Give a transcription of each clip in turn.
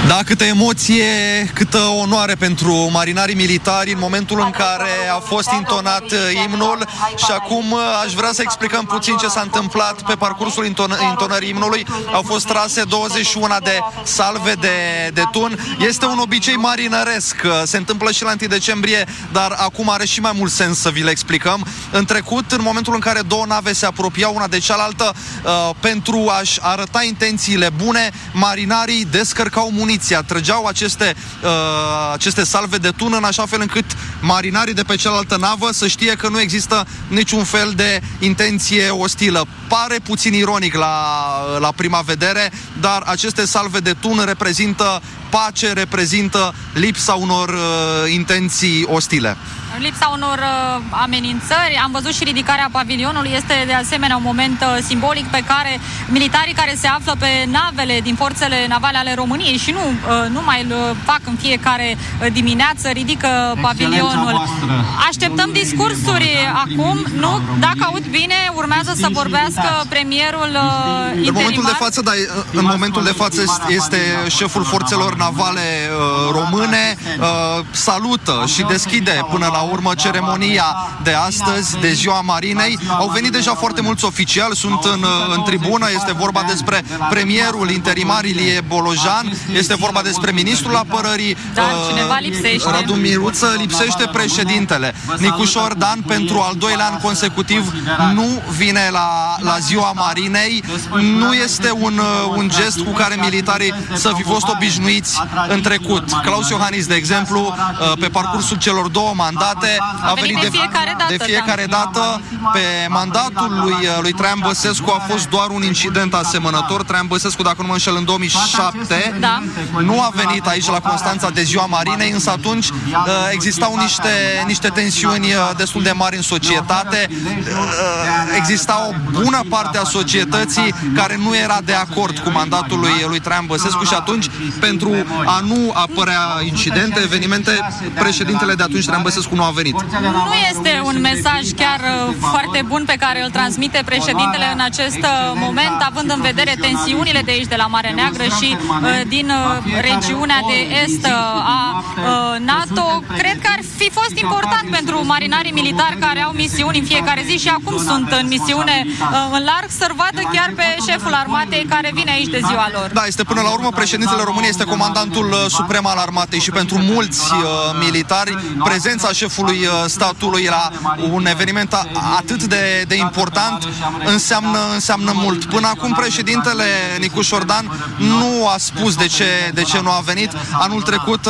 Da, câtă emoție, câtă onoare pentru marinarii militari în momentul în care a fost intonat imnul. Și acum aș vrea să explicăm puțin ce s-a întâmplat pe parcursul intonării imnului. Au fost trase 21 de salve de tun. Este un obicei marinăresc, se întâmplă și la 1 decembrie, dar acum are și mai mult sens să vi le explicăm. În trecut, în momentul în care două nave se apropiau una de cealaltă, pentru a-și arăta intențiile bune, marinarii descărcau muniția, trăgeau aceste salve de tun în așa fel încât marinarii de pe cealaltă navă să știe că nu există niciun fel de intenție ostilă. Pare puțin ironic la prima vedere, dar aceste salve de tun reprezintă pace, reprezintă lipsa unor intenții ostile. Lipsa unor amenințări. Am văzut și ridicarea pavilionului. Este de asemenea un moment simbolic pe care militarii care se află pe navele din forțele navale ale României și nu mai îl fac în fiecare dimineață, ridică pavilionul. Așteptăm discursuri acum. Nu, dacă aud bine, urmează să vorbească premierul interimar. În momentul de față este șeful forțelor navale române, salută și deschide până la urmă ceremonia de astăzi, de Ziua Marinei. Au venit deja foarte mulți oficiali, sunt în tribună, este vorba despre premierul interimar Ilie Bolojan, este vorba despre ministrul apărării, dar cineva lipsește. Radu Miruță, lipsește președintele. Nicușor Dan, pentru al doilea an consecutiv, nu vine la Ziua Marinei. Nu este un gest cu care militarii să fi fost obișnuiți în trecut. Claus Iohannis, de exemplu, pe parcursul celor două mandate, a venit de fiecare dată. Pe mandatul lui Traian Băsescu a fost doar un incident asemănător. Traian Băsescu, dacă nu mă înșel, în 2007 nu a venit aici la Constanța de Ziua Marinei, însă atunci existau niște tensiuni destul de mari în societate. Exista o bună parte a societății care nu era de acord cu mandatul lui Traian Băsescu și atunci, pentru a nu apărea incidente, evenimente, președintele de atunci, Traian Băsescu, nu a venit. Nu este un mesaj chiar foarte bun pe care îl transmite președintele în acest moment, având în vedere tensiunile de aici, de la Marea Neagră și din regiunea de est a NATO. Cred că ar fi fost important pentru marinarii militari care au misiuni în fiecare zi și acum sunt în misiune în larg, să-l vadă chiar pe șeful armatei care vine aici de ziua lor. Da, este până la urmă președintele României, este comandantul suprem al armatei și pentru mulți militari prezența șefului statului la un eveniment atât de important înseamnă mult. Până acum președintele Nicușor Dan nu a spus de ce nu a venit. Anul trecut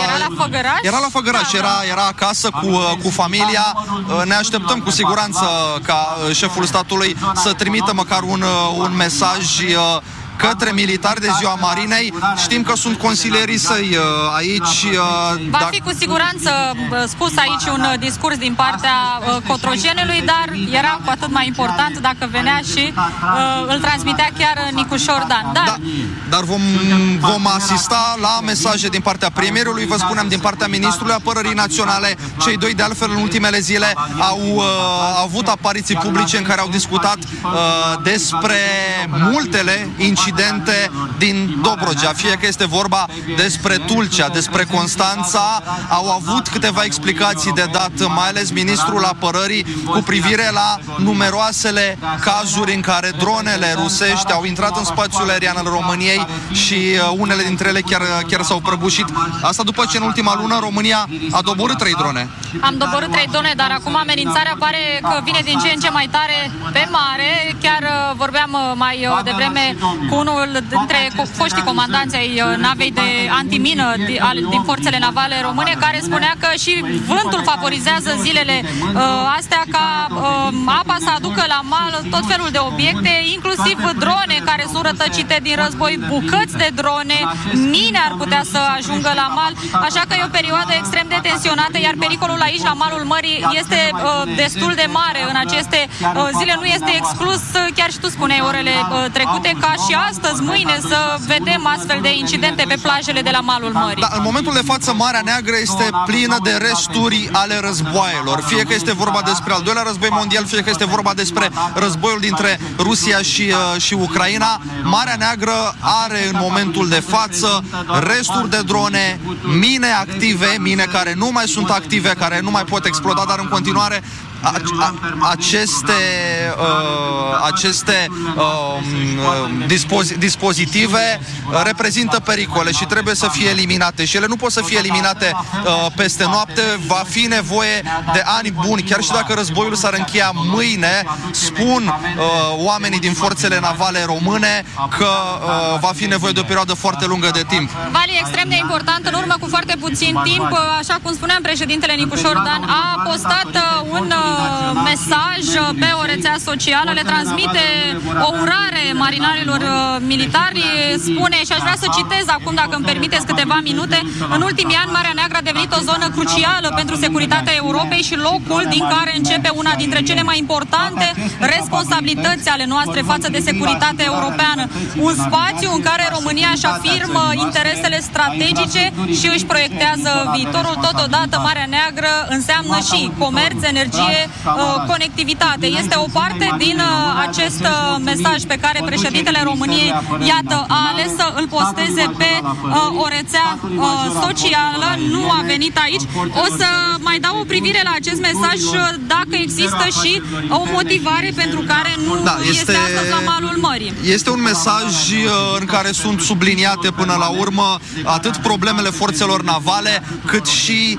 era la Făgăraș, era acasă cu familia. Ne așteptăm cu siguranță ca șeful statului să trimită măcar un mesaj către militari de Ziua Marinei. Știm că sunt consilierii săi aici. Va fi cu siguranță spus aici un discurs din partea Cotrogenului, dar era cu atât mai important dacă venea și îl transmitea chiar Nicușor Dan. Dar vom asista la mesaje din partea premierului, vă spuneam, din partea ministrului apărării naționale. Cei doi, de altfel, în ultimele zile au avut apariții publice în care au discutat despre multele incidente din Dobrogea, fie că este vorba despre Tulcea, despre Constanța. Au avut câteva explicații de dat, mai ales ministrul apărării, cu privire la numeroasele cazuri în care dronele rusești au intrat în spațiul aerian al României și unele dintre ele chiar s-au prăbușit. Asta după ce în ultima lună România a doborât 3 drone. Am doborât 3 drone, dar acum amenințarea pare că vine din ce în ce mai tare pe mare. Chiar vorbeam mai devreme cu unul dintre foștii comandanți ai navei de antimină din forțele navale române, care spunea că și vântul favorizează zilele astea ca apa să aducă la mal tot felul de obiecte, inclusiv drone care sunt rătăcite din război, bucăți de drone, mine ar putea să ajungă la mal, așa că e o perioadă extrem de tensionată, iar pericolul aici la malul mării este destul de mare în aceste zile. Nu este exclus, chiar și tu spuneai orele trecute, ca și astăzi, mâine, să vedem astfel de incidente pe plajele de la malul mării. Da, în momentul de față, Marea Neagră este plină de resturi ale războaielor. Fie că este vorba despre al doilea război mondial, fie că este este vorba despre războiul dintre Rusia și Ucraina. Marea Neagră are în momentul de față resturi de drone, mine active, mine care nu mai sunt active, care nu mai pot exploda, dar în continuare aceste dispozitive reprezintă pericole și trebuie să fie eliminate. Și ele nu pot să fie eliminate peste noapte, va fi nevoie de ani buni. Chiar și dacă războiul s-ar încheia mâine, spun oamenii din forțele navale române că va fi nevoie de o perioadă foarte lungă de timp. Vali, extrem de important, în urmă cu foarte puțin timp, așa cum spuneam, președintele Nicușor Dan a postat un mesaj pe o rețea socială, le transmite o urare marinarilor militari, spune, și aș vrea să citez acum, dacă îmi permiteți câteva minute: în ultimii ani, Marea Neagră a devenit o zonă crucială pentru securitatea Europei și locul din care începe una dintre cele mai importante responsabilități ale noastre față de securitatea europeană. Un spațiu în care România își afirmă interesele strategice și își proiectează viitorul. Totodată, Marea Neagră înseamnă și comerț, energie, conectivitate. Este o parte din acest mesaj pe care președintele României, iată, a ales să îl posteze pe o rețea socială. Nu a venit aici. O să mai dau o privire la acest mesaj, dacă există și o motivare pentru care nu este astăzi la malul mării. Este un mesaj în care sunt subliniate până la urmă atât problemele forțelor navale, cât și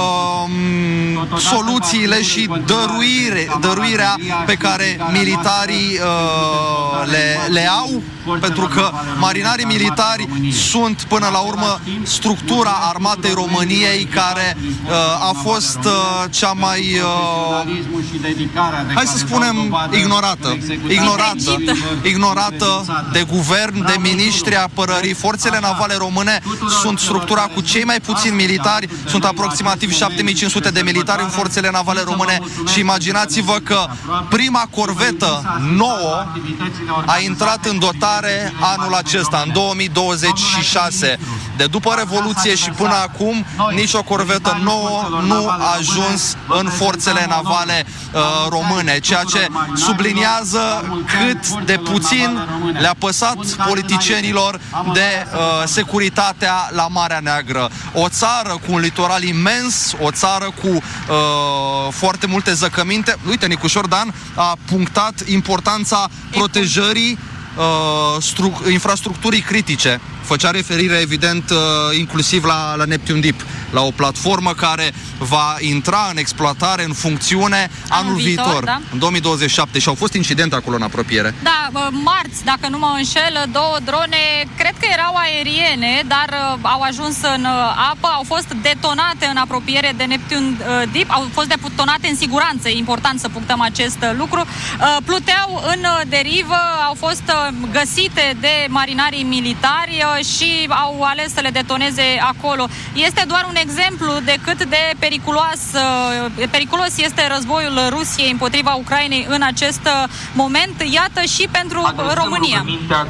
soluțiile și dăruirea pe care militarii le au, pentru că marinarii militari sunt până la urmă structura armatei României care a fost cea mai hai să spunem ignorată de guvern, de miniștri apărării. Forțele navale române sunt structura cu cei mai puțini militari, sunt aproximativ 7500 de militari în forțele navale române și imaginați-vă că prima corvetă nouă a intrat în dotare anul acesta, în 2026. De după Revoluție și până acum, nicio corvetă nouă nu a ajuns în forțele navale române, ceea ce subliniază cât de puțin le-a păsat politicienilor de securitatea la Marea Neagră. O țară cu un litoral imens, o țară cu foarte multe zăcăminte. Uite, Nicușor Dan a punctat importanța protejării infrastructurii critice. Făcea referire, evident, inclusiv la Neptune Deep, la o platformă care va intra în exploatare, în funcțiune anul viitor, da? În 2027. Și au fost incidente acolo în apropiere. Da, marți, dacă nu mă înșel, două drone, cred că erau aeriene, dar au ajuns în apă, au fost detonate în apropiere de Neptune Deep, au fost detonate în siguranță, e important să punctăm acest lucru. Pluteau în derivă, au fost găsite de marinarii militari și au ales să le detoneze acolo. Este doar un exemplu de cât de periculos este războiul Rusiei împotriva Ucrainei în acest moment, iată, și pentru România.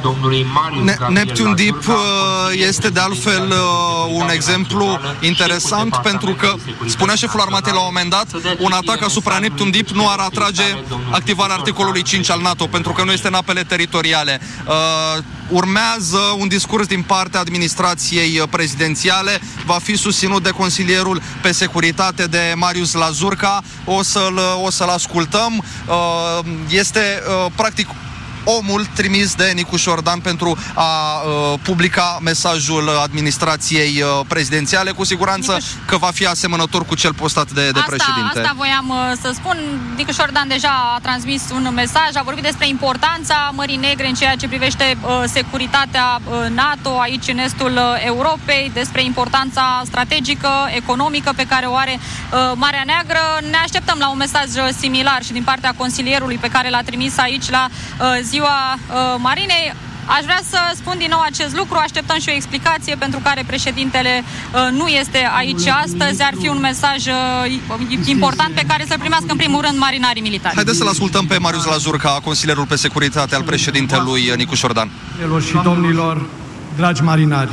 Neptune Deep este de altfel un exemplu interesant, pentru că, spunea șeful armatei la un moment dat, un atac asupra Neptune Deep nu ar atrage activarea articolului 5 al NATO, pentru că nu este în apele teritoriale. Urmează un discurs din partea administrației prezidențiale, va fi susținut de consilierul pe securitate de Marius Lazurca, o să-l ascultăm. Este practic omul trimis de Nicușor Dan pentru a publica mesajul administrației prezidențiale. Cu siguranță că va fi asemănător cu cel postat de președinte. Asta voiam să spun. Nicușor Dan deja a transmis un mesaj, a vorbit despre importanța Mării Negre în ceea ce privește securitatea NATO aici în estul Europei, despre importanța strategică, economică pe care o are Marea Neagră. Ne așteptăm la un mesaj similar și din partea consilierului pe care l-a trimis aici la Ziua Marinei. Aș vrea să spun din nou acest lucru, așteptăm și o explicație pentru care președintele nu este aici astăzi. Ar fi un mesaj important pe care să-l primească în primul rând marinarii militari. Haideți să-l ascultăm pe Marius Lazurca, consilierul pe securitate al președintelui Nicușor Dan. Domnilor și domnilor, dragi marinari,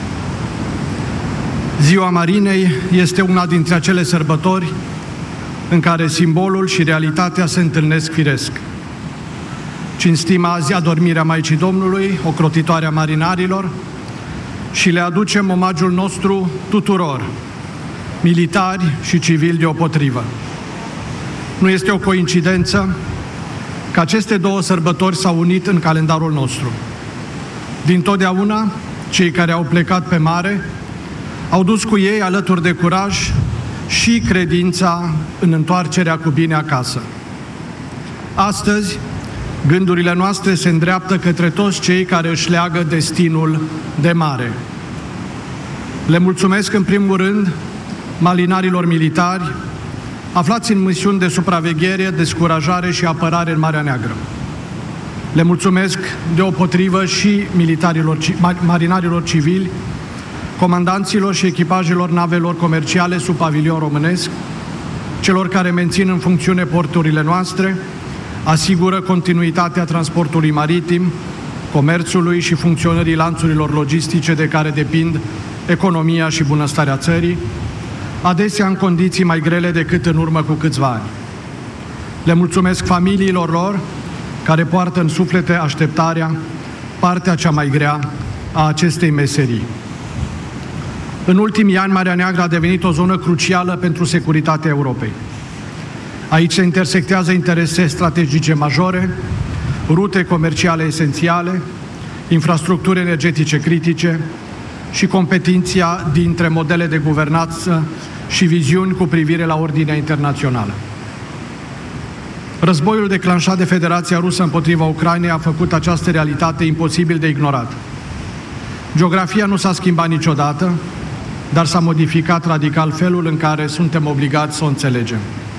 Ziua Marinei este una dintre acele sărbători în care simbolul și realitatea se întâlnesc firesc. Cinstim azi adormirea Maicii Domnului, ocrotitoarea marinarilor, și le aducem omagiul nostru tuturor, militari și civili deopotrivă. Nu este o coincidență că aceste două sărbători s-au unit în calendarul nostru. Dintotdeauna, cei care au plecat pe mare au dus cu ei, alături de curaj, și credința în întoarcerea cu bine acasă. Astăzi, gândurile noastre se îndreaptă către toți cei care își leagă destinul de mare. Le mulțumesc în primul rând marinarilor militari aflați în misiuni de supraveghere, descurajare și apărare în Marea Neagră. Le mulțumesc deopotrivă și marinarilor civili, comandanților și echipajelor navelor comerciale sub pavilion românesc, celor care mențin în funcțiune porturile noastre, asigură continuitatea transportului maritim, comerțului și funcționării lanțurilor logistice de care depind economia și bunăstarea țării, adesea în condiții mai grele decât în urmă cu câțiva ani. Le mulțumesc familiilor lor, care poartă în suflete așteptarea, partea cea mai grea a acestei meserii. În ultimii ani, Marea Neagră a devenit o zonă crucială pentru securitatea Europei. Aici se intersectează interese strategice majore, rute comerciale esențiale, infrastructuri energetice critice și competiția dintre modele de guvernanță și viziuni cu privire la ordinea internațională. Războiul declanșat de Federația Rusă împotriva Ucrainei a făcut această realitate imposibil de ignorat. Geografia nu s-a schimbat niciodată, dar s-a modificat radical felul în care suntem obligați să o înțelegem.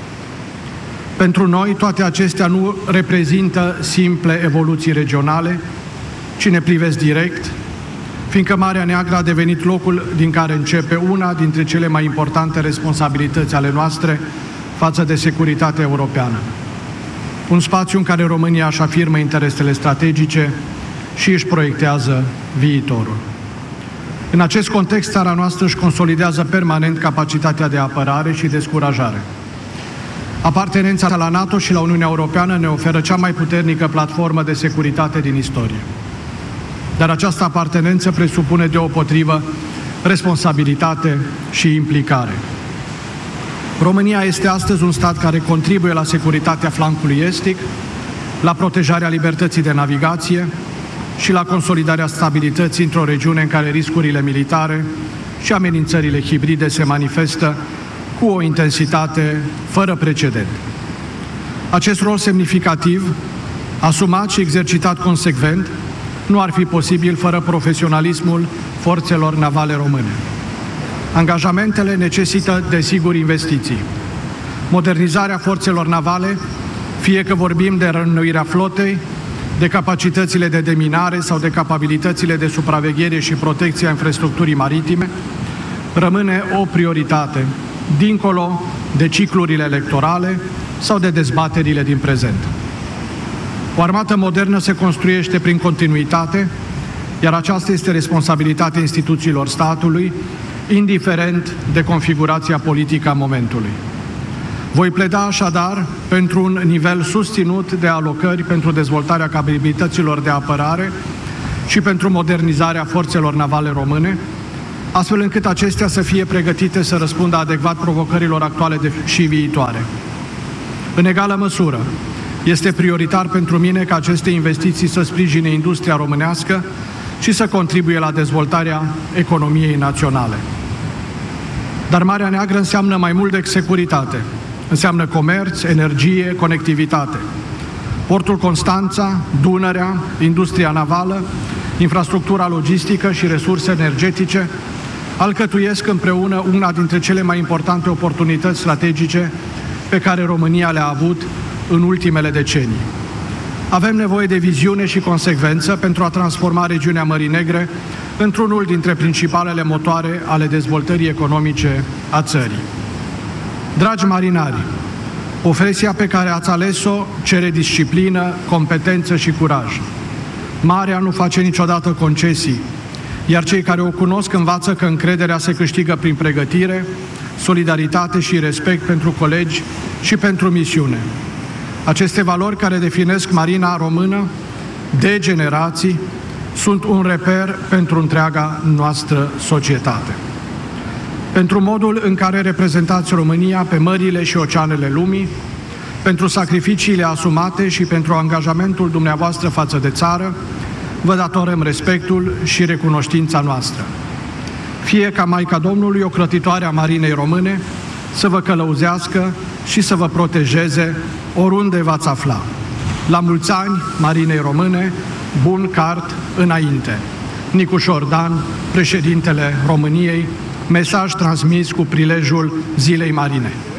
Pentru noi, toate acestea nu reprezintă simple evoluții regionale, ci ne privesc direct, fiindcă Marea Neagră a devenit locul din care începe una dintre cele mai importante responsabilități ale noastre față de securitatea europeană. Un spațiu în care România își afirmă interesele strategice și își proiectează viitorul. În acest context, țara noastră își consolidează permanent capacitatea de apărare și descurajare. Apartenența la NATO și la Uniunea Europeană ne oferă cea mai puternică platformă de securitate din istorie. Dar această apartenență presupune deopotrivă responsabilitate și implicare. România este astăzi un stat care contribuie la securitatea flancului estic, la protejarea libertății de navigație și la consolidarea stabilității într-o regiune în care riscurile militare și amenințările hibride se manifestă cu o intensitate fără precedent. Acest rol semnificativ, asumat și exercitat consecvent, nu ar fi posibil fără profesionalismul forțelor navale române. Angajamentele necesită, desigur, investiții. Modernizarea forțelor navale, fie că vorbim de reînnoirea flotei, de capacitățile de deminare sau de capabilitățile de supraveghere și protecție a infrastructurii maritime, rămâne o prioritate, dincolo de ciclurile electorale sau de dezbaterile din prezent. O armată modernă se construiește prin continuitate, iar aceasta este responsabilitatea instituțiilor statului, indiferent de configurația politică a momentului. Voi pleda așadar pentru un nivel susținut de alocări pentru dezvoltarea capabilităților de apărare și pentru modernizarea forțelor navale române, astfel încât acestea să fie pregătite să răspundă adecvat provocărilor actuale și viitoare. În egală măsură, este prioritar pentru mine ca aceste investiții să sprijine industria românească și să contribuie la dezvoltarea economiei naționale. Dar Marea Neagră înseamnă mai mult decât securitate. Înseamnă comerț, energie, conectivitate. Portul Constanța, Dunărea, industria navală, infrastructura logistică și resurse energetice alcătuiesc împreună una dintre cele mai importante oportunități strategice pe care România le-a avut în ultimele decenii. Avem nevoie de viziune și consecvență pentru a transforma regiunea Mării Negre într-unul dintre principalele motoare ale dezvoltării economice a țării. Dragi marinari, profesia pe care ați ales-o cere disciplină, competență și curaj. Marea nu face niciodată concesii, iar cei care o cunosc învață că încrederea se câștigă prin pregătire, solidaritate și respect pentru colegi și pentru misiune. Aceste valori care definesc Marina Română de generații sunt un reper pentru întreaga noastră societate. Pentru modul în care reprezentați România pe mările și oceanele lumii, pentru sacrificiile asumate și pentru angajamentul dumneavoastră față de țară, vă datorăm respectul și recunoștința noastră. Fie ca Maica Domnului, ocrotitoarea Marinei Române, să vă călăuzească și să vă protejeze oriunde v-ați afla. La mulți ani, Marinei Române, bun cart înainte. Nicu Șordan, președintele României, mesaj transmis cu prilejul Zilei Marinei.